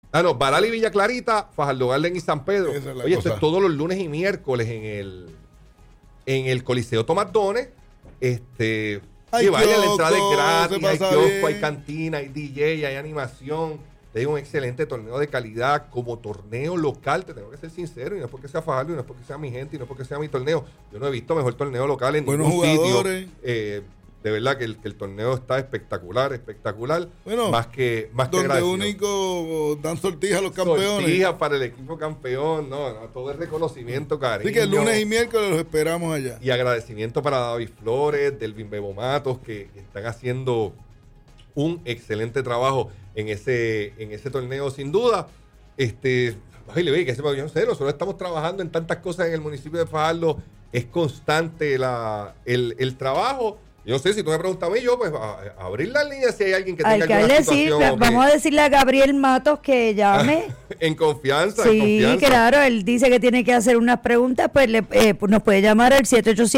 No, Baral y Villa Clarita, Fajardo Garden y San Pedro. Esa es la Oye, cosa. esto es todos los lunes y miércoles en el Coliseo Tomás Dones. Hay Sí, vaya, la entrada es kiosco, gratis, se hay pasa kiosco, bien. hay cantina, hay DJ, hay animación. Te digo, un excelente torneo de calidad como torneo local, te tengo que ser sincero, y no es porque sea Fajardo, y no es porque sea mi gente, y no es porque sea mi torneo. Yo no he visto mejor torneo local en Buenos ningún jugadores. sitio. De verdad que el torneo está espectacular. Bueno, más que donde agradecido. único dan sortija a los campeones. Sortijas para el equipo campeón, no, todo el reconocimiento, cariño. Así que el lunes y miércoles los esperamos allá. Y agradecimiento para David Flores, Delvin Bebo Matos, que están haciendo un excelente trabajo en ese torneo, sin duda. Ay, le ve que sepa, yo no sé, nosotros estamos trabajando en tantas cosas en el municipio de Fajardo, es constante el trabajo. Yo no sé, si tú me preguntas a mí, yo pues abrir la línea si hay alguien que tenga alguna Alcalde, sí, situación. vamos a decirle a Gabriel Matos que llame. En confianza, Sí, en confianza. claro, él dice que tiene que hacer unas preguntas, pues nos puede llamar al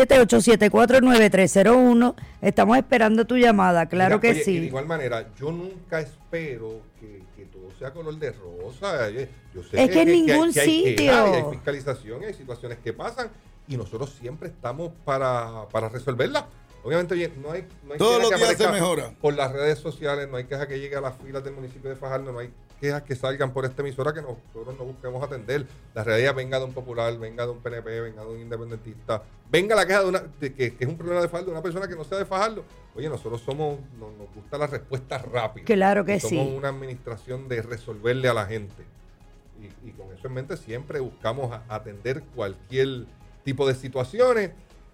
787-874-9301. Estamos esperando tu llamada, claro. Mira, que oye, sí. y de igual manera, yo nunca espero que todo sea color de rosa. Yo sé Es que en ningún hay sitio. quejas, y hay fiscalización, y hay situaciones que pasan, y nosotros siempre estamos para resolverlas. Obviamente, oye, no hay Todos queja los que días se aparezca mejora. por las redes sociales, no hay queja que llegue a las filas del municipio de Fajardo, no hay quejas que salgan por esta emisora que nosotros no busquemos atender. La realidad venga de un popular, venga de un PNP, venga de un independentista, venga la queja de que es un problema de Fajardo, de una persona que no sea de Fajardo. Oye, nosotros nos gusta la respuesta rápida. Claro que Somos sí. una administración de resolverle a la gente. Y con eso en mente siempre buscamos atender cualquier tipo de situaciones.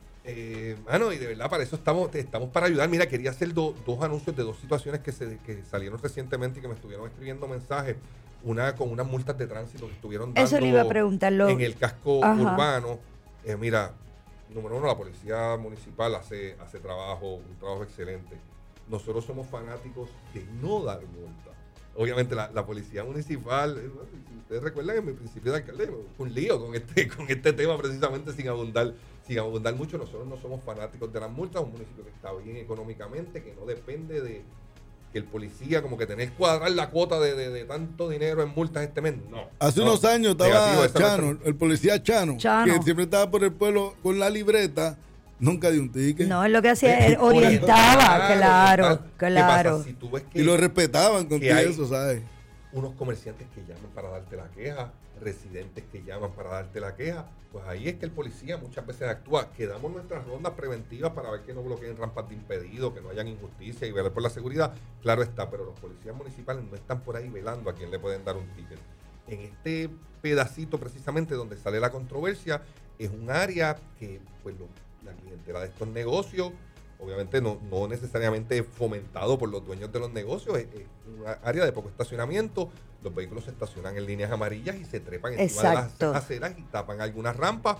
Y de verdad para eso estamos para ayudar. Mira, quería hacer dos anuncios de dos situaciones que salieron recientemente y que me estuvieron escribiendo mensajes. Una con unas multas de tránsito que estuvieron dando Eso le iba a preguntarlo. en el casco Ajá. urbano. Mira, número uno, la policía municipal hace un trabajo excelente. Nosotros somos fanáticos de no dar multas. Obviamente la policía municipal, si ustedes recuerdan, en mi principio de alcalde fue un lío con este tema, precisamente sin abundar mucho. Nosotros no somos fanáticos de las multas, un municipio que está bien económicamente, que no depende de que el policía como que tener que cuadrar la cuota de tanto dinero en multas este mes. No. Hace unos años Negativo, estaba esa Chano, el policía Chano, Chano. que siempre estaba por el pueblo con la libreta, nunca dio un ticket. No, es lo que hacía, él orientaba, claro. ¿Qué pasa? Si tú ves que Y lo respetaban con que todo hay eso, ¿sabes? unos comerciantes que llaman para darte la queja, residentes que llaman para darte la queja, pues ahí es que el policía muchas veces actúa, que damos nuestras rondas preventivas para ver que no bloqueen rampas de impedido, que no hayan injusticia y velar por la seguridad, claro está, pero los policías municipales no están por ahí velando a quién le pueden dar un ticket. En este pedacito precisamente donde sale la controversia, es un área que pues la clientela de estos negocios, obviamente no necesariamente fomentado por los dueños de los negocios, es un área de poco estacionamiento. Los vehículos se estacionan en líneas amarillas y se trepan encima Exacto. de las aceras y tapan algunas rampas.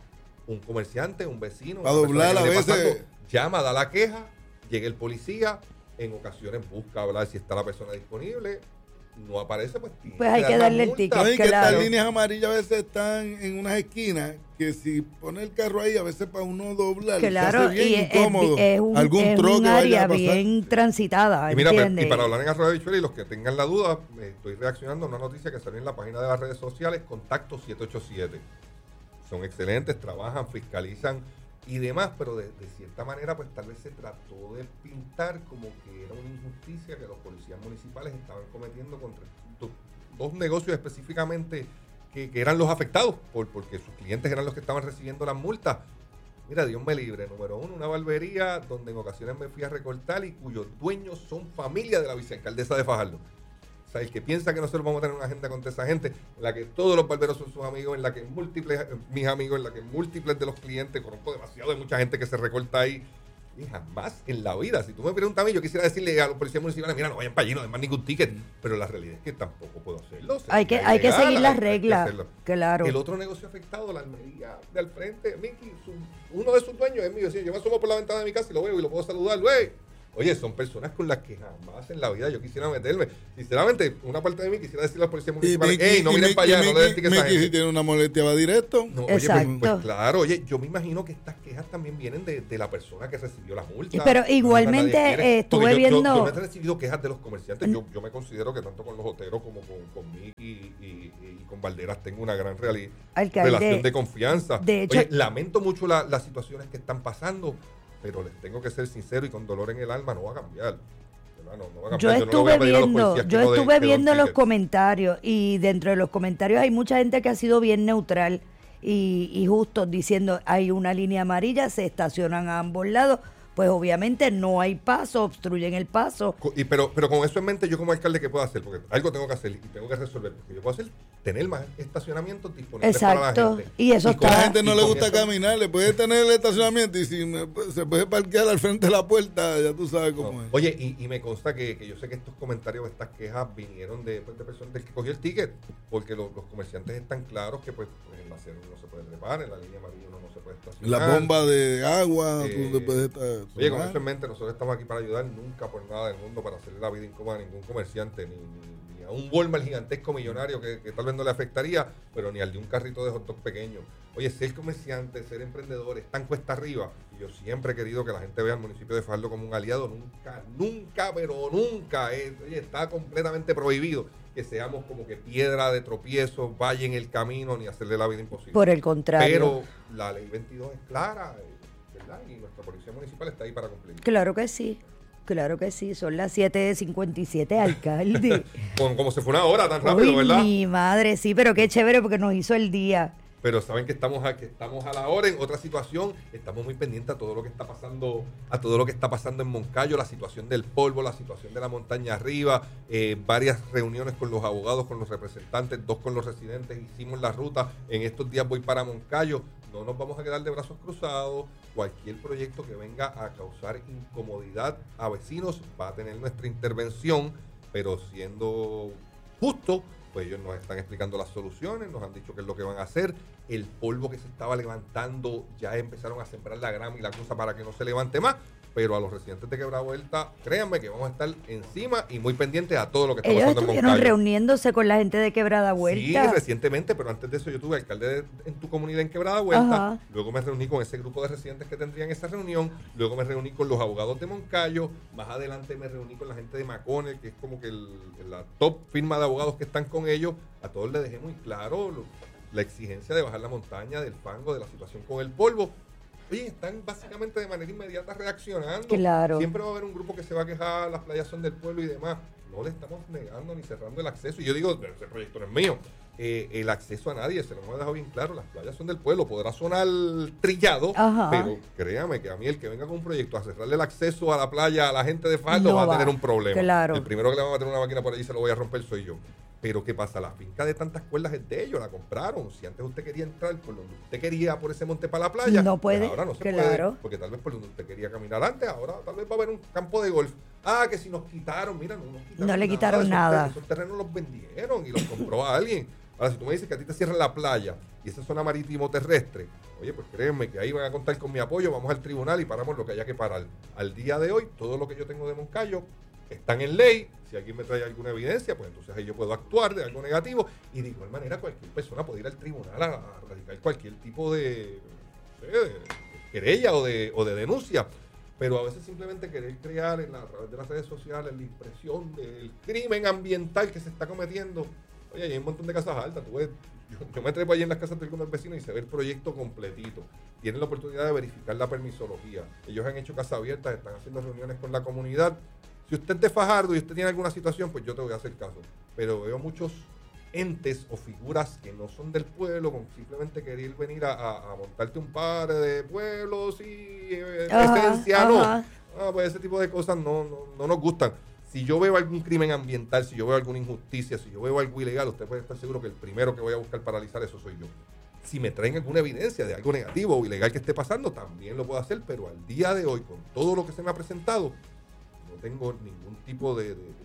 Un comerciante, un vecino, Para una persona doblar que a viene veces. pasando, llama, da la queja, llega el policía, en ocasiones busca hablar si está la persona disponible, no aparece, pues tiene Pues hay dar que la darle el multa. ticket. No, y que Claro. estas líneas amarillas a veces están en unas esquinas que si pone el carro ahí, a veces para uno doblar, Claro, se hace bien y incómodo. es un troque vaya área a pasar. bien transitada, Y mira, ¿entiendes? y para hablar en Arroyo de Habichuela, y los que tengan la duda, estoy reaccionando a una noticia que salió en la página de las redes sociales, Contacto 787. Son excelentes, trabajan, fiscalizan y demás, pero de cierta manera, pues tal vez se trató de pintar como que era una injusticia que los policías municipales estaban cometiendo contra dos negocios específicamente que eran los afectados, porque sus clientes eran los que estaban recibiendo las multas. Mira, Dios me libre. Número uno, una barbería donde en ocasiones me fui a recortar y cuyos dueños son familia de la vicealcaldesa de Fajardo. O sea, el que piensa que nosotros vamos a tener una agenda contra esa gente, en la que todos los barberos son sus amigos, en la que múltiples, mis amigos, en la que múltiples de los clientes, conozco demasiado de mucha gente que se recorta ahí. Y jamás en la vida, si tú me preguntas a mí, yo quisiera decirle a los policías municipales, mira, no vayan para allí, no den más ningún ticket, pero la realidad es que tampoco puedo hacerlo. Hay que seguir las reglas, claro. El otro negocio afectado, la almería de al frente, Mickey, uno de sus dueños es mío, yo me asomo por la ventana de mi casa y lo veo y lo puedo saludar, güey, Oye, son personas con las que jamás en la vida yo quisiera meterme. Sinceramente, una parte de mí quisiera decirle a los policías municipales, hey, no miren para allá, no le den tickets a esa gente. Si tiene una molestia, va directo. No, oye, pues claro, oye, yo me imagino que estas quejas también vienen de la persona que recibió la multa. Pero igualmente estuve viendo... Yo no he recibido quejas de los comerciantes. Yo me considero que tanto con los hoteros como con Miki y con Valderas tengo una gran relación de confianza. De hecho, oye, lamento mucho las situaciones que están pasando, pero les tengo que ser sincero y con dolor en el alma, no va a cambiar. No va a cambiar. Yo estuve viendo los comentarios y dentro de los comentarios hay mucha gente que ha sido bien neutral y justo diciendo hay una línea amarilla, se estacionan a ambos lados. Pues obviamente no hay paso, obstruyen el paso. Pero con eso en mente, yo como alcalde, ¿qué puedo hacer? Porque algo tengo que hacer y tengo que resolver. Porque yo puedo hacer tener más estacionamientos disponibles para la gente. Y eso está. A la gente no le gusta caminar, le puede tener el estacionamiento y si se puede parquear al frente de la puerta, ya tú sabes cómo es. Oye, y me consta que yo sé que estos comentarios, estas quejas vinieron de personas del que cogió el ticket, porque los comerciantes están claros que pues en la acera no se puede trepar, en la línea amarilla no se puede estacionar. La bomba de agua, tú te puedes estar. Oye, con eso en mente, nosotros estamos aquí para ayudar, nunca por nada del mundo para hacerle la vida incómoda a ningún comerciante, ni a un Walmart gigantesco millonario que tal vez no le afectaría, pero ni al de un carrito de hot dog pequeño. Oye, ser comerciante, ser emprendedor, es tan cuesta arriba. Y yo siempre he querido que la gente vea al municipio de Fajardo como un aliado. Nunca, pero nunca. Oye, está completamente prohibido que seamos como que piedra de tropiezo, vaya en el camino, ni hacerle la vida imposible. Por el contrario. Pero la ley 22 es clara, ¿verdad? Y nuestra policía municipal está ahí para cumplir. Claro que sí. Claro que sí, son las 7:57, alcalde. Como se fue una hora tan rápido, ¿verdad? Mi madre, sí, pero qué chévere porque nos hizo el día. Pero saben que estamos a la hora. En otra situación, estamos muy pendientes a todo lo que está pasando, en Moncayo, la situación del polvo, la situación de la montaña arriba, varias reuniones con los abogados, con los representantes, 2 con los residentes, hicimos la ruta. En estos días voy para Moncayo. No nos vamos a quedar de brazos cruzados. Cualquier proyecto que venga a causar incomodidad a vecinos va a tener nuestra intervención, pero siendo justo, pues ellos nos están explicando las soluciones, nos han dicho qué es lo que van a hacer. El polvo que se estaba levantando, ya empezaron a sembrar la grama y la cosa para que no se levante más. Pero a los residentes de Quebrada Vuelta, créanme que vamos a estar encima y muy pendientes a todo lo que está pasando en Moncayo. Ellos estuvieron reuniéndose con la gente de Quebrada Vuelta. Sí, recientemente, pero antes de eso yo tuve alcalde en tu comunidad en Quebrada Vuelta. Ajá. Luego me reuní con ese grupo de residentes que tendrían esa reunión. Luego me reuní con los abogados de Moncayo. Más adelante me reuní con la gente de Macones, que es como que la top firma de abogados que están con ellos. A todos les dejé muy claro la exigencia de bajar la montaña, del fango, de la situación con el polvo. Oye, están básicamente de manera inmediata reaccionando. Claro. Siempre va a haber un grupo que se va a quejar, las playas son del pueblo y demás. No le estamos negando ni cerrando el acceso. Y yo digo, ese proyecto no es mío. El acceso a nadie, se lo hemos dejado bien claro, las playas son del pueblo. Podrá sonar trillado, ajá, pero créame que a mí el que venga con un proyecto a cerrarle el acceso a la playa a la gente de Fajardo no va a tener un problema. Claro. El primero que le va a meter una máquina por allí se lo voy a romper soy yo. Pero ¿qué pasa? La finca de tantas cuerdas es de ellos, la compraron. Si antes usted quería entrar por donde usted quería por ese monte para la playa, no puede, pues ahora no se puede. Porque tal vez por donde usted quería caminar antes, ahora tal vez va a haber un campo de golf. Ah, que si nos quitaron, mira, no nos quitaron no le quitaron nada. Esos terrenos los vendieron y los compró a alguien. Ahora, si tú me dices que a ti te cierran la playa y esa zona marítimo terrestre, oye, pues créeme que ahí van a contar con mi apoyo, vamos al tribunal y paramos lo que haya que parar. Al día de hoy, todo lo que yo tengo de Moncayo están en ley. Si alguien me trae alguna evidencia, pues entonces ahí yo puedo actuar de algo negativo. Y de igual manera cualquier persona puede ir al tribunal a radicar cualquier tipo de querella o de denuncia. Pero a veces simplemente querer crear a través de las redes sociales la impresión del crimen ambiental que se está cometiendo. Oye, hay un montón de casas altas. Yo me trepo allí en las casas de algunos vecinos y se ve el proyecto completito. Tienen la oportunidad de verificar la permisología. Ellos han hecho casas abiertas, están haciendo reuniones con la comunidad. Si usted es de Fajardo y usted tiene alguna situación, pues yo te voy a hacer caso. Pero veo muchos entes o figuras que no son del pueblo, con simplemente querer venir a montarte un par de pueblos y esencia, no. Pues ese tipo de cosas no nos gustan. Si yo veo algún crimen ambiental, si yo veo alguna injusticia, si yo veo algo ilegal, usted puede estar seguro que el primero que voy a buscar paralizar eso soy yo. Si me traen alguna evidencia de algo negativo o ilegal que esté pasando, también lo puedo hacer, pero al día de hoy, con todo lo que se me ha presentado, no tengo ningún tipo de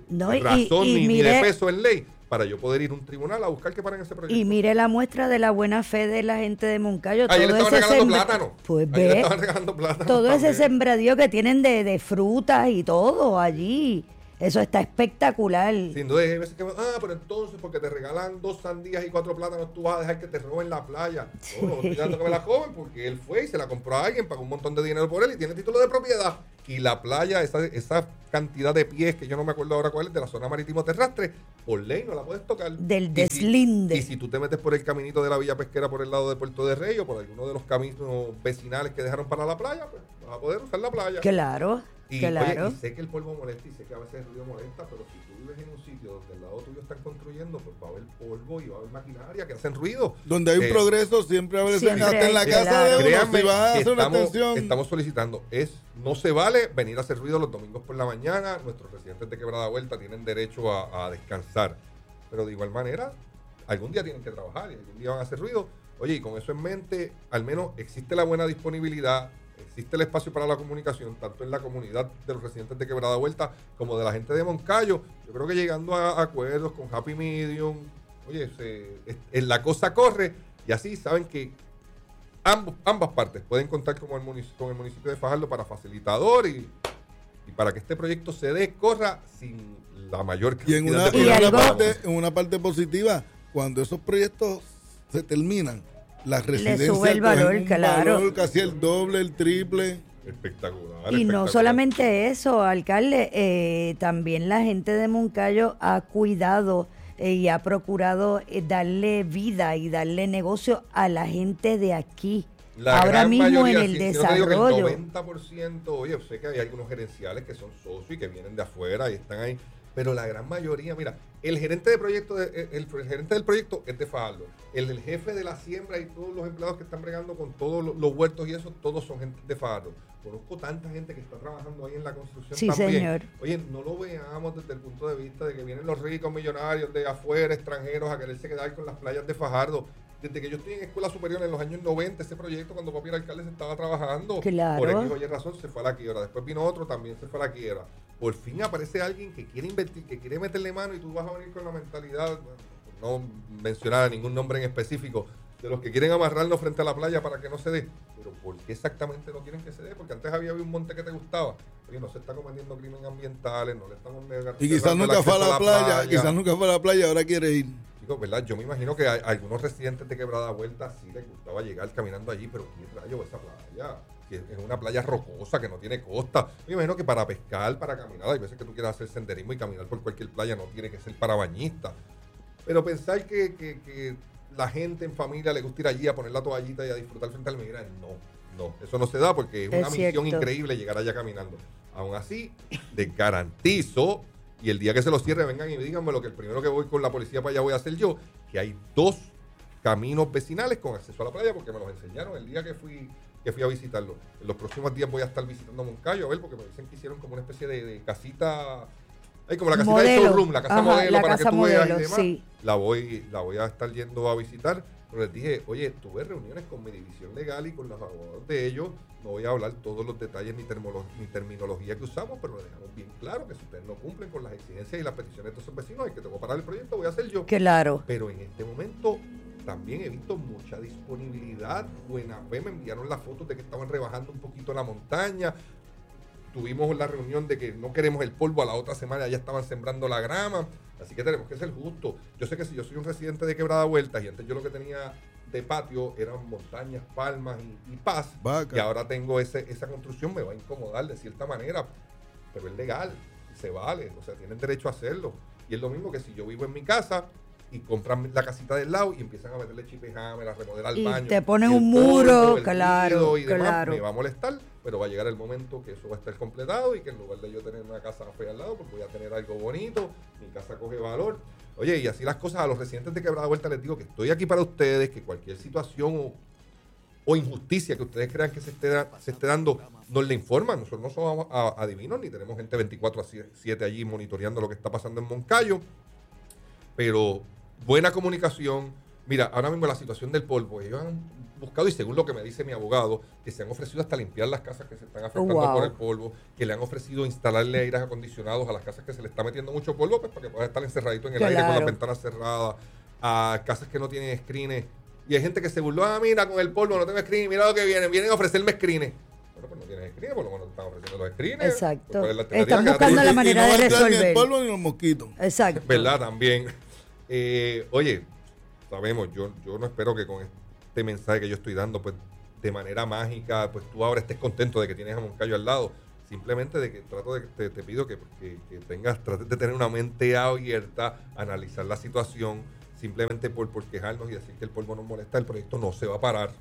No, razón ni de peso en ley para yo poder ir a un tribunal a buscar que paren ese proyecto. Y mire la muestra de la buena fe de la gente de Moncayo. Ayer le estaban regalando plátano. Pues ve, todo ese sembradío que tienen de frutas y todo allí. Eso está espectacular. Sin duda, hay veces que, pero entonces, porque te regalan 2 sandías y 4 plátanos, tú vas a dejar que te roben la playa. No, estoy dando que me la joven porque él fue y se la compró a alguien, pagó un montón de dinero por él y tiene título de propiedad. Y la playa, esa cantidad de pies, que yo no me acuerdo ahora cuál es, de la zona marítimo terrestre, por ley no la puedes tocar. Del deslinde. Y si tú te metes por el caminito de la Villa Pesquera por el lado de Puerto de Rey o por alguno de los caminos vecinales que dejaron para la playa, pues vas a poder usar la playa. Claro. Oye, y sé que el polvo molesta y sé que a veces el ruido molesta, pero si tú vives en un sitio donde al lado tuyo están construyendo, pues va a haber polvo y va a haber maquinaria que hacen ruido. Donde hay un progreso, siempre va a haber hasta en la casa de uno. Créanme, si vas a hacer una extensión. Estamos solicitando, no se vale venir a hacer ruido los domingos por la mañana. Nuestros residentes de Quebrada Vuelta tienen derecho a descansar, pero de igual manera, algún día tienen que trabajar y algún día van a hacer ruido. Oye, y con eso en mente, al menos existe la buena disponibilidad. Existe el espacio para la comunicación, tanto en la comunidad de los residentes de Quebrada Vuelta como de la gente de Moncayo. Yo creo que llegando a acuerdos con Happy Medium, oye, la cosa corre y así saben que ambas partes pueden contar con el municipio de Fajardo para facilitador y para que este proyecto se dé, corra sin la mayor cantidad en una parte positiva, cuando esos proyectos se terminan, la residencia le sube el valor, claro. Valor casi el doble, el triple. Espectacular. Y no solamente eso, alcalde, también la gente de Moncayo ha cuidado y ha procurado darle vida y darle negocio a la gente de aquí. Ahora mismo en el desarrollo. El 90%, oye, sé que hay algunos gerenciales que son socios y que vienen de afuera y están ahí, pero la gran mayoría, mira, el gerente de proyecto, el gerente del proyecto es de Fajardo. El jefe de la siembra y todos los empleados que están bregando con todos los huertos y eso, todos son gente de Fajardo. Conozco tanta gente que está trabajando ahí en la construcción también. Señor. Oye, no lo veamos desde el punto de vista de que vienen los ricos millonarios de afuera, extranjeros, a quererse quedar con las playas de Fajardo. Desde que yo estoy en escuela superior en los años 90, ese proyecto, cuando papi era alcalde, se estaba trabajando. Claro. Por X o Y razón, se fue a la quiebra. Después vino otro, también se fue a la quiebra. Por fin aparece alguien que quiere invertir, que quiere meterle mano y tú vas a venir con la mentalidad, no mencionar ningún nombre en específico, de los que quieren amarrarnos frente a la playa para que no se dé. Pero ¿por qué exactamente no quieren que se dé? Porque antes había un monte que te gustaba. Oye, no se está cometiendo crímenes ambientales, no le estamos negando. Y quizás nunca fue a la playa, quizás nunca fue a la playa, ahora quiere ir. ¿Verdad? Yo me imagino que a algunos residentes de Quebrada Vuelta sí les gustaba llegar caminando allí, pero ¿qué rayo esa playa? Que es una playa rocosa, que no tiene costa. Me imagino que para pescar, para caminar, hay veces que tú quieras hacer senderismo y caminar por cualquier playa, no tiene que ser para bañistas. Pero pensar que la gente en familia le gusta ir allí a poner la toallita y a disfrutar frente al Migra, no, eso no se da porque es una misión increíble llegar allá caminando. Aún así, les garantizo. Y el día que se los cierre, vengan y díganme lo que el primero que voy con la policía para allá voy a hacer yo, que hay 2 caminos vecinales con acceso a la playa, porque me los enseñaron el día que fui a visitarlo. En los próximos días voy a estar visitando Moncayo, a ver, porque me dicen que hicieron como una especie de casita, como la casita modelo. De showroom, la casa modelo, la para casa que tú modelo, veas y demás. sí. La voy a estar yendo a visitar. Pero les dije, oye, tuve reuniones con mi división legal y con los abogados de ellos. No voy a hablar todos los detalles ni terminología que usamos, pero le dejamos bien claro que si ustedes no cumplen con las exigencias y las peticiones de esos vecinos y que tengo que parar el proyecto, voy a hacer yo. Claro. Pero en este momento también he visto mucha disponibilidad, buena fe. Me enviaron las fotos de que estaban rebajando un poquito la montaña. Tuvimos la reunión de que no queremos el polvo, a la otra semana ya estaban sembrando la grama. Así que tenemos que ser justos. Yo sé que si yo soy un residente de Quebrada Vuelta y antes yo lo que tenía de patio eran montañas, palmas y paz, Vaca. y ahora tengo esa construcción, me va a incomodar de cierta manera, pero es legal, se vale, o sea, tienen derecho a hacerlo. Y es lo mismo que si yo vivo en mi casa y compran la casita del lado y empiezan a meterle chipejame, a remodelar el baño. Y te ponen un muro, polvo, claro, y demás, claro. me va a molestar, pero va a llegar el momento que eso va a estar completado y que en lugar de yo tener una casa fea al lado, pues voy a tener algo bonito, mi casa coge valor. Oye, y así las cosas, a los residentes de Quebrada Vuelta les digo que estoy aquí para ustedes, que cualquier situación o injusticia que ustedes crean que se esté dando, nos le informan. Nosotros no somos adivinos, ni tenemos gente 24/7 allí monitoreando lo que está pasando en Moncayo, pero buena comunicación. Mira, ahora mismo la situación del polvo, ellos han buscado, y según lo que me dice mi abogado, que se han ofrecido hasta limpiar las casas que se están afectando por el polvo, que le han ofrecido instalarle aires acondicionados a las casas que se le está metiendo mucho polvo, pues para que pueda estar encerradito en el aire con las ventanas cerradas, a casas que no tienen screens. Y hay gente que se burló, mira, con el polvo no tengo screen, mira lo que vienen a ofrecerme screens. Bueno, pues no tienen screen, por lo menos te están ofreciendo los screens. Exacto. Pues, están buscando la manera de resolver. Ni el polvo ni los mosquitos. Exacto. ¿Verdad? También. Oye, sabemos, yo no espero que con este mensaje que yo estoy dando, pues de manera mágica, pues tú ahora estés contento de que tienes a Moncayo al lado. Simplemente de que te pido que trates de tener una mente abierta, analizar la situación, simplemente por quejarnos y decir que el polvo nos molesta, el proyecto no se va a parar.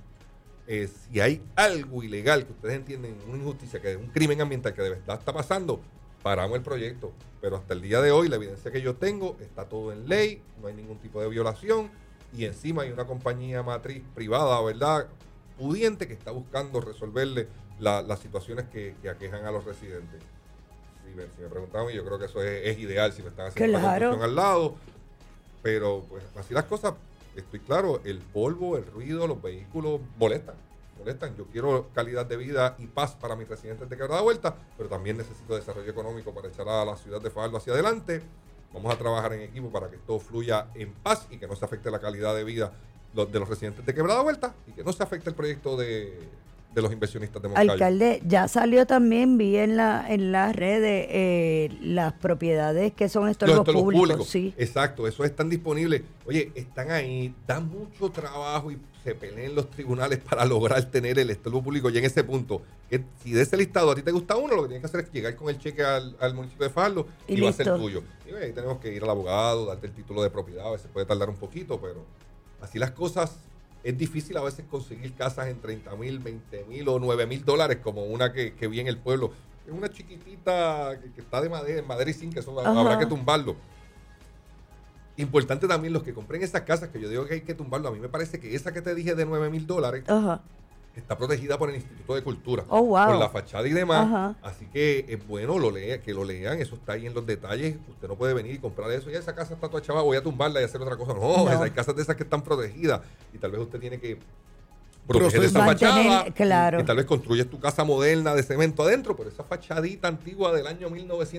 Si hay algo ilegal que ustedes entienden, una injusticia, que es un crimen ambiental que de verdad está pasando, paramos el proyecto. Pero hasta el día de hoy, la evidencia que yo tengo, está todo en ley, no hay ningún tipo de violación, y encima hay una compañía matriz privada, ¿verdad?, pudiente, que está buscando resolverle las situaciones que aquejan a los residentes. Si me preguntaban, yo creo que eso es ideal, si me están haciendo una construcción al lado. Pero pues así las cosas, estoy claro, el polvo, el ruido, los vehículos molestan. Yo quiero calidad de vida y paz para mis residentes de Quebrada Vuelta, pero también necesito desarrollo económico para echar a la ciudad de Fajardo hacia adelante. Vamos a trabajar en equipo para que todo fluya en paz y que no se afecte la calidad de vida de los residentes de Quebrada Vuelta y que no se afecte el proyecto de los inversionistas de Moncayo. Alcalde, ya salió también, vi en las redes las propiedades que son estorbos públicos. Sí. Exacto, esos están disponibles. Oye, están ahí, dan mucho trabajo y se pelean en los tribunales para lograr tener el estorbo público. Y en ese punto, que si de ese listado a ti te gusta uno, lo que tienes que hacer es llegar con el cheque al municipio de Fajardo y va a ser tuyo. Y ahí tenemos que ir al abogado, darte el título de propiedad, a veces puede tardar un poquito, pero así las cosas. Es difícil a veces conseguir casas en $30,000, $20,000 o $9,000, como una que vi en el pueblo. Es una chiquitita que está de madera y zinc, que eso habrá que tumbarlo. Importante también los que compren esas casas, que yo digo que hay que tumbarlo. A mí me parece que esa que te dije de $9,000 está protegida por el Instituto de Cultura, por la fachada y demás. Así que es bueno que lo lean, eso está ahí en los detalles. Usted no puede venir y comprar eso. Ya esa casa está toda chava, voy a tumbarla y hacer otra cosa. No. Hay casas de esas que están protegidas y tal vez usted tiene que proteger esa fachada. Claro. Y tal vez construyes tu casa moderna de cemento adentro, pero esa fachadita antigua del año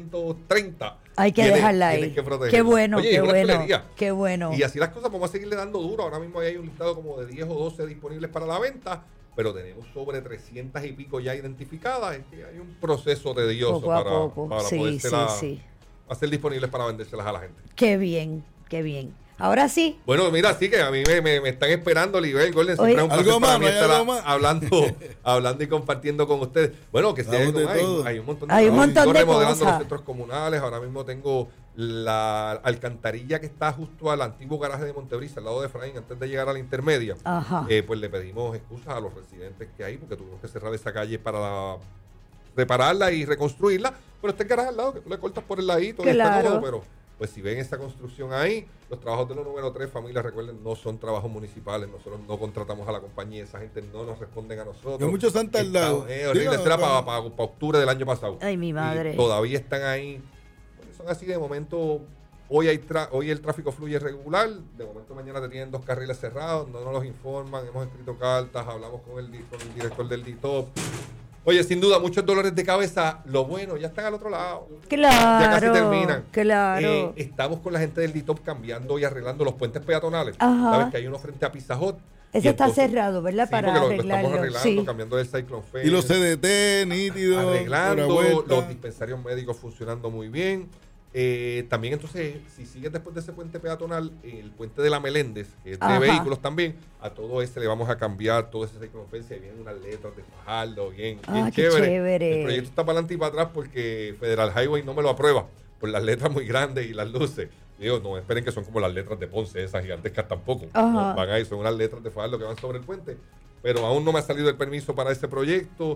1930 hay que dejarla ahí. Que protegerla. Qué bueno. Oye, qué bueno. Y así las cosas vamos a seguirle dando duro. Ahora mismo hay un listado como de 10 o 12 disponibles para la venta, pero tenemos sobre 300 y pico ya identificadas. Es que hay un proceso tedioso para podérselas hacer disponibles para vendérselas a la gente. Qué bien. Ahora sí. Bueno, mira, sí que a mí me están esperando, Libel, Golden, siempre es un placer para mí estar hablando y compartiendo con ustedes. Bueno, que hay un montón de remodelando cosas. Los centros comunales. Ahora mismo tengo la alcantarilla que está justo al antiguo garaje de Montebrisa, al lado de Efraín, antes de llegar a la intermedia. Pues le pedimos excusas a los residentes que hay, porque tuvimos que cerrar esa calle para repararla y reconstruirla, pero está el garaje al lado, que tú le cortas por el ladito y está todo, pero pues si ven esa construcción ahí, los trabajos de los número 3, familias, recuerden, no son trabajos municipales, nosotros no contratamos a la compañía, esa gente no nos responden a nosotros. Hay muchos han tardado. Horrible, esto era para octubre del año pasado. Ay, mi madre. Y todavía están ahí. Bueno, son así de momento. Hoy el tráfico fluye regular, de momento mañana te tienen 2 carriles cerrados, no nos los informan, hemos escrito cartas, hablamos con el director del DITOP. Oye, sin duda, muchos dolores de cabeza. Lo bueno, ya están al otro lado. Claro. Ya casi terminan. Claro. Estamos con la gente del DITOP cambiando y arreglando los puentes peatonales. Sabes que hay uno frente a Pizza Hut. Ese está cerrado, ¿verdad? Sí, para arreglarlo. Lo estamos arreglando, cambiando el Cyclone Fence. Y los CDT, nítidos. Arreglando, los dispensarios médicos funcionando muy bien. También entonces, si sigues después de ese puente peatonal, el puente de la Meléndez, que es de vehículos también, a todo ese le vamos a cambiar todo ese circunferencia y vienen unas letras de Fajardo, bien chévere. El proyecto está para adelante y para atrás porque Federal Highway no me lo aprueba por las letras muy grandes y las luces. Digo, no esperen que son como las letras de Ponce, esas gigantescas tampoco. No, van ahí, son unas letras de Fajardo que van sobre el puente. Pero aún no me ha salido el permiso para ese proyecto.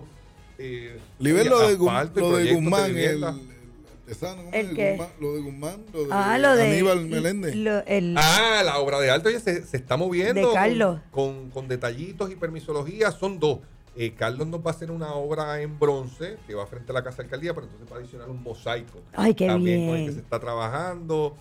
Libel, lo de Guzmán, ¿El qué? Lo de Guzmán, lo de Aníbal Meléndez. La obra de arte, oye, se está moviendo. De Carlos. Con detallitos y permisología, son 2. Carlos nos va a hacer una obra en bronce que va frente a la Casa de Alcaldía, pero entonces va a adicionar un mosaico. Ay, qué también bien. con el que se está trabajando.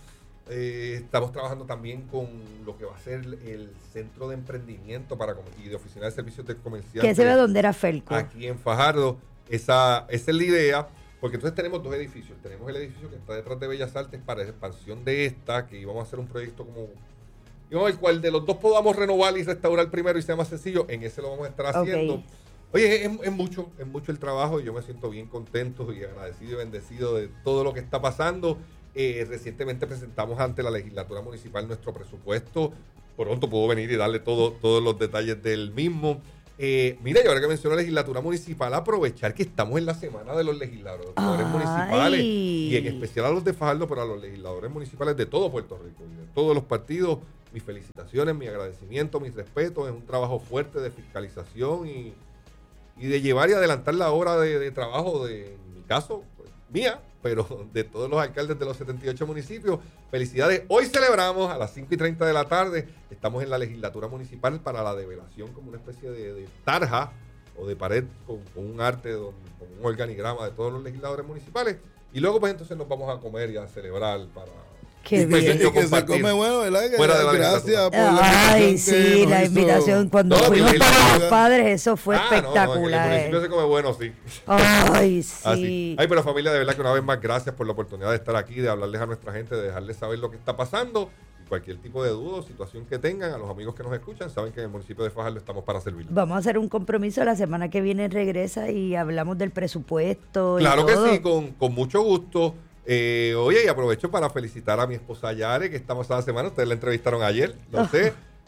Estamos trabajando también con lo que va a ser el Centro de Emprendimiento y de Oficina de Servicios de Comerciantes. Que se ve donde era Felco. Aquí en Fajardo. Esa es la idea, porque entonces tenemos dos edificios. Tenemos el edificio que está detrás de Bellas Artes para la expansión de esta, que íbamos a hacer un proyecto el cual de los dos podamos renovar y restaurar primero y sea más sencillo. En ese lo vamos a estar haciendo. Okay. Oye, es mucho el trabajo y yo me siento bien contento y agradecido y bendecido de todo lo que está pasando. Recientemente presentamos ante la legislatura municipal nuestro presupuesto. Pronto puedo venir y darle todos los detalles del mismo. Mira, y ahora que menciono la legislatura municipal, aprovechar que estamos en la semana de los legisladores municipales y en especial a los de Fajardo, pero a los legisladores municipales de todo Puerto Rico y de todos los partidos. Mis felicitaciones, mi agradecimiento, mis respetos. Es un trabajo fuerte de fiscalización y de llevar y adelantar la hora de trabajo en mi caso, pues, mía, pero de todos los alcaldes de los 78 municipios. Felicidades. Hoy celebramos a las 5:30 de la tarde. Estamos en la legislatura municipal para la develación como una especie de tarja o de pared con un arte, con un organigrama de todos los legisladores municipales. Y luego pues entonces nos vamos a comer y a celebrar para... Qué bien. Y que se come bueno, ¿verdad? Gracias por la invitación. La invitación. Cuando fuimos para los padres, eso fue espectacular. En el municipio se come bueno, sí. Ay, sí. Así. Ay, pero familia, de verdad que una vez más, gracias por la oportunidad de estar aquí, de hablarles a nuestra gente, de dejarles saber lo que está pasando. Y cualquier tipo de duda o situación que tengan, a los amigos que nos escuchan, saben que en el municipio de Fajardo estamos para servirles. Vamos a hacer un compromiso. La semana que viene regresa y hablamos del presupuesto. Claro y que todo. sí, con mucho gusto. Oye, y aprovecho para felicitar a mi esposa Yare, que esta pasada semana, ustedes la entrevistaron ayer, lo sé,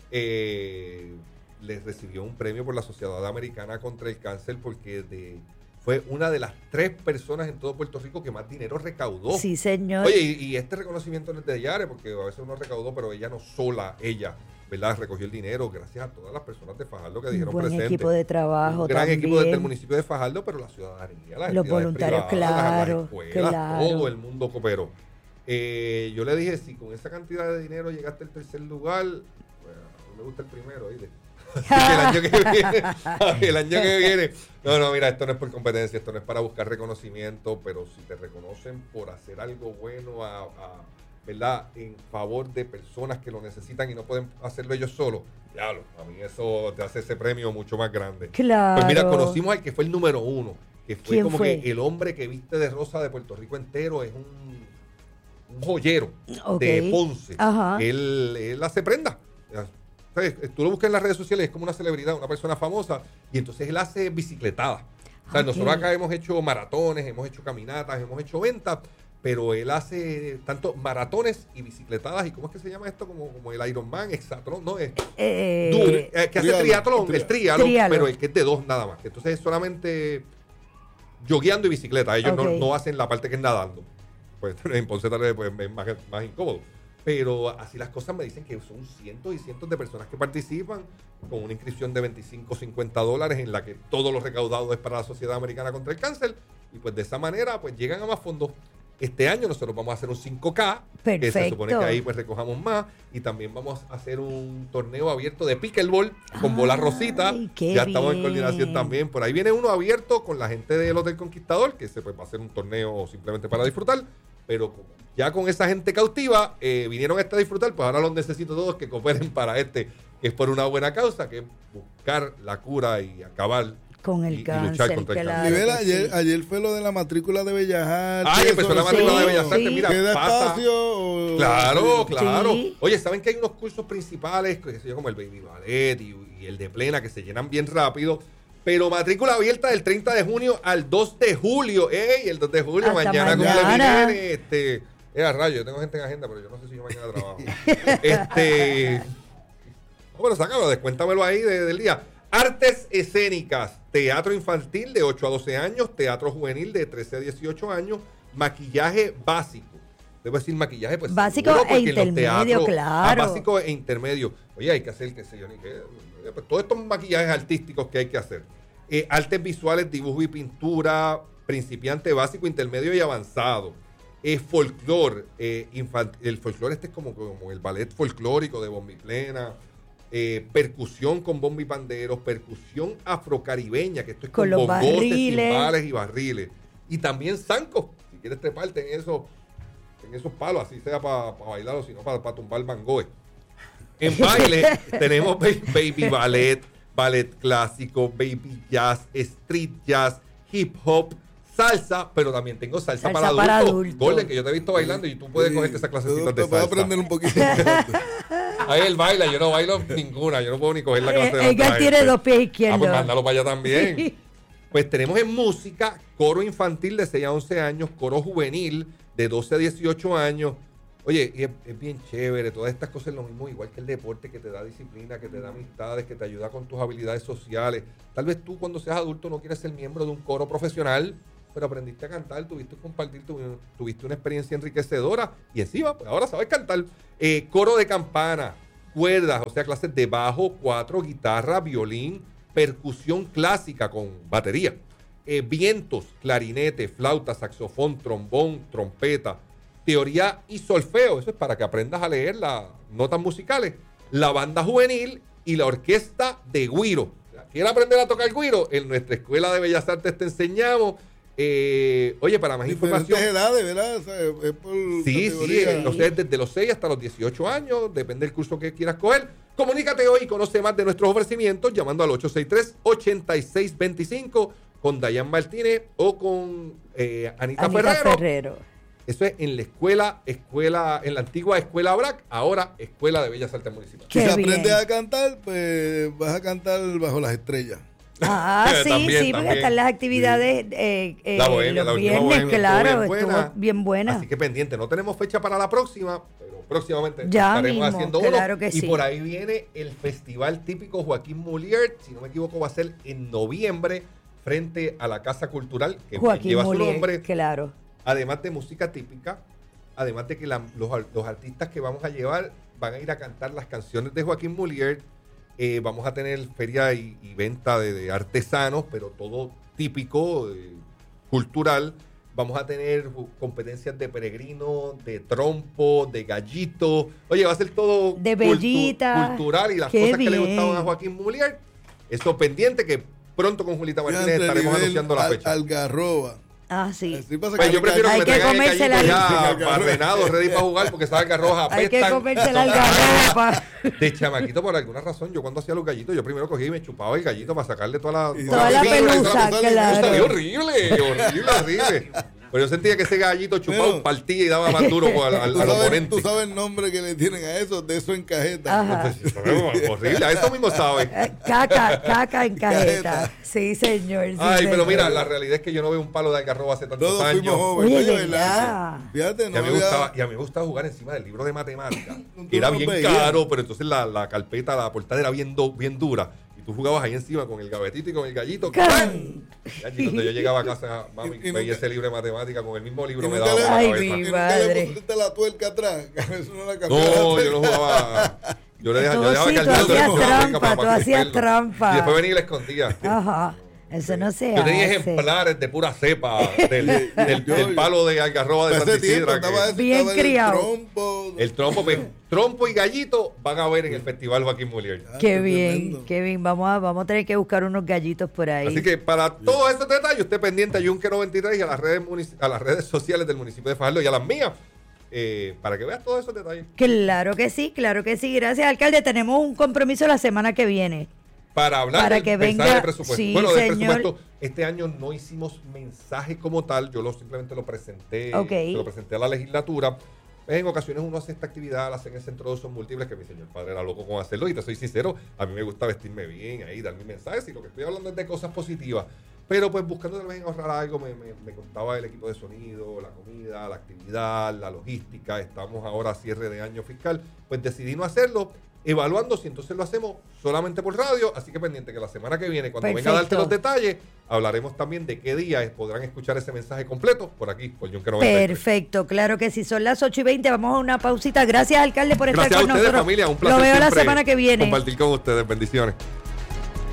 les recibió un premio por la Sociedad Americana contra el Cáncer porque fue una de las 3 personas en todo Puerto Rico que más dinero recaudó. Sí, señor. Oye, y este reconocimiento no es de Yare, porque a veces uno recaudó, pero ella no sola, ¿verdad? Recogió el dinero gracias a todas las personas de Fajardo que dijeron presente. Un buen equipo de trabajo. Un gran también. equipo desde el municipio de Fajardo, pero la ciudadanía, los voluntarios, privadas, claro, las escuelas, claro. todo el mundo cooperó. Yo le dije, si con esa cantidad de dinero llegaste al tercer lugar, bueno, a mí me gusta el primero, ¿oíste? Así que el año que viene, no, mira, esto no es por competencia, esto no es para buscar reconocimiento, pero si te reconocen por hacer algo bueno ¿verdad? En favor de personas que lo necesitan y no pueden hacerlo ellos solos, diablo, a mí eso te hace ese premio mucho más grande. Claro. Pues mira, conocimos al que fue el número 1, que fue como fue? que el hombre que viste de rosa de Puerto Rico entero, es un joyero de Ponce. Ajá. Él hace prenda. Tú lo buscas en las redes sociales, es como una celebridad, una persona famosa, y entonces él hace bicicletadas. O sea, nosotros acá hemos hecho maratones, hemos hecho caminatas, hemos hecho ventas, pero él hace tanto maratones y bicicletadas. ¿Y cómo es que se llama esto? Como el Ironman, Exatlón, ¿no? que hace triatlón, el triatlón, pero el que es de 2 nada más. Entonces es solamente yogueando y bicicleta. Ellos no hacen la parte que es nadando. Pues en Ponce tal vez pues, es más incómodo. Pero así las cosas me dicen que son cientos y cientos de personas que participan con una inscripción de $25-50 en la que todo lo recaudado es para la Sociedad Americana contra el Cáncer. Y pues de esa manera pues llegan a más fondos. Este año nosotros vamos a hacer un 5K, Perfecto. que se supone que ahí pues recojamos más, y también vamos a hacer un torneo abierto de pickleball con bola rosita. Ya estamos en coordinación también. Por ahí viene uno abierto con la gente del Hotel Conquistador, que se pues, va a hacer un torneo simplemente para disfrutar, pero ya con esa gente cautiva vinieron a disfrutar, pues ahora los necesito todos que cooperen para que es por una buena causa, que es buscar la cura y acabar con el cáncer, luchar contra el cáncer. Libera, ayer fue lo de la matrícula de Bellas Artes. Empezó la matrícula de Bellas Artes. Mira, ¿queda pasa. espacio? Claro. Sí. Oye, ¿saben que hay unos cursos principales, como el Baby Ballet y el de Plena, que se llenan bien rápido? Pero matrícula abierta del 30 de junio al 2 de julio. El 2 de julio, hasta mañana. mañana. A rayo, yo tengo gente en agenda, pero yo no sé si yo mañana trabajo. Bueno, sácalo, descuéntamelo ahí del día. Artes escénicas, teatro infantil de 8 a 12 años, teatro juvenil de 13 a 18 años, maquillaje básico. Debo decir maquillaje, pues básico seguro, e intermedio, claro. Básico e intermedio. Oye, hay que hacer, qué sé yo, pues, todos estos maquillajes artísticos que hay que hacer. Artes visuales, dibujo y pintura, principiante, básico, intermedio y avanzado. Folclore, el folclore es como el ballet folclórico de bomba y plena. Percusión con bomba y panderos, percusión afrocaribeña, que esto es con bongotes, timbales y barriles. Y también zancos, si quieres treparte en eso, en esos palos, así sea para bailar o si no para tumbar mangoe. En baile tenemos baby ballet, ballet clásico, baby jazz, street jazz, hip hop, salsa, pero también tengo salsa para adultos. Golden, que yo te he visto bailando y tú puedes cogerte esas clasecitas de salsa. Puedo aprender un poquito. Ahí él baila, yo no bailo ninguna, yo no puedo ni coger la clase de ella tiene 2 pies izquierdos. Pues mándalo para allá también. Sí. Pues tenemos en música coro infantil de 6 a 11 años, coro juvenil de 12 a 18 años. Oye, y es bien chévere, todas estas cosas es lo mismo, igual que el deporte, que te da disciplina, que te da amistades, que te ayuda con tus habilidades sociales. Tal vez tú cuando seas adulto no quieres ser miembro de un coro profesional, pero aprendiste a cantar, tuviste que compartir, tuviste una experiencia enriquecedora y encima, pues ahora sabes cantar. Coro de campana, cuerdas, o sea, clases de bajo, 4, guitarra, violín, percusión clásica con batería, vientos, clarinete, flauta, saxofón, trombón, trompeta, teoría y solfeo, eso es para que aprendas a leer las notas musicales, la banda juvenil y la orquesta de güiro. ¿Quieres aprender a tocar güiro? En nuestra Escuela de Bellas Artes te enseñamos. Oye, para más información. Edades, ¿verdad? O sea, es por sí, o sea, desde los 6 hasta los 18 años, depende del curso que quieras coger. Comunícate hoy y conoce más de nuestros ofrecimientos llamando al 863-8625 con Dayan Martínez o con Anita Ferrero. Eso es en la en la antigua Escuela BRAC, ahora Escuela de Bellas Artes Municipales. Si aprendes a cantar, pues vas a cantar bajo las estrellas. Sí, también, porque están las actividades la bohemia, los viernes, claro, estuvo bien buena. Así que pendiente, no tenemos fecha para la próxima, pero próximamente ya estaremos mismo, haciendo claro uno. Que y sí. por ahí viene el festival típico Joaquín Mulier, si no me equivoco va a ser en noviembre, frente a la Casa Cultural, que Joaquín lleva Mulier, su nombre. Claro. Además de música típica, además de que los artistas que vamos a llevar van a ir a cantar las canciones de Joaquín Mulier. Vamos a tener feria y venta de artesanos, pero todo típico, cultural. Vamos a tener competencias de peregrino, de trompo, de gallito. Oye, va a ser todo de bellita, cultural y las cosas que le gustaban a Joaquín Mulier. Eso pendiente que pronto con Julita Martínez estaremos anunciando la fecha. Algarroba. Sí. Pues yo prefiero que me traigan el gallito ya barrenado, ready para jugar, porque esas algarrobas apestan. Hay que comerse la algarroba. De chamaquito, por alguna razón, yo cuando hacía los gallitos, yo primero cogí y me chupaba el gallito para sacarle toda la pelusa, claro. Horrible. Pero yo sentía que ese gallito chupado partía y daba más duro al oponente. Tú sabes el nombre que le tienen a eso, de eso en cajeta. Horrible, a eso mismo sabes. Caca en cajeta. Sí, señor. Sí, pero señor. Mira, la realidad es que yo no veo un palo de algarroba hace tantos años. Fuimos jóvenes. Oye, ¿verdad? Fíjate, y a mí me gustaba jugar encima del libro de matemáticas. Era bien caro, pero entonces la carpeta, la portada era bien dura. Tú jugabas ahí encima con el gavetito y con el gallito. ¡Clan! Y cuando yo llegaba a casa, mami, veía ese libro de matemática con el mismo libro me daba. Ay, mi madre. ¿Le pusiste la tuerca atrás? No, yo no jugaba. Yo dejaba que tú hacías trampa. Y después venía y le escondía. Ajá. Eso no se hace. Yo tenía ejemplares de pura cepa del palo de algarroba de Santa Isidra. Bien criado. El trompo y gallito van a ver en el Festival Joaquín Mulier. Qué bien. Vamos a tener que buscar unos gallitos por ahí. Así que para todos estos detalles, usted pendiente a Yunque 93 y a las redes sociales del municipio de Fajardo y a las mías. Para que veas todos esos detalles. Claro que sí. Gracias, alcalde. Tenemos un compromiso la semana que viene. Para hablar del mensaje de presupuesto. Sí, bueno, del presupuesto, este año no hicimos mensaje como tal, yo simplemente lo presenté, lo presenté a la legislatura. En ocasiones uno hace esta actividad, la hace en el Centro de Usos Múltiples, que mi señor padre era loco con hacerlo, y te soy sincero, a mí me gusta vestirme bien ahí, dar mis mensajes, y lo que estoy hablando es de cosas positivas. Pero pues buscando tal vez ahorrar algo, me contaba el equipo de sonido, la comida, la actividad, la logística, estamos ahora a cierre de año fiscal, pues decidí no hacerlo, evaluando si entonces lo hacemos solamente por radio, así que pendiente que la semana que viene, cuando venga a darte los detalles, hablaremos también de qué día podrán escuchar ese mensaje completo por aquí, por Yunque 93. Perfecto, claro que sí, son las 8:20, vamos a una pausita. Gracias, alcalde, por estar con nosotros. Gracias a ustedes, familia, un placer. Lo veo la semana que viene. Compartir con ustedes, bendiciones.